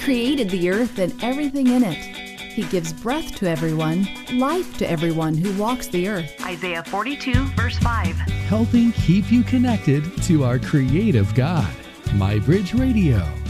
created the earth and everything in it. He gives breath to everyone, life to everyone who walks the earth. Isaiah 42, verse 5. Helping keep you connected to our creative God. MyBridge Radio.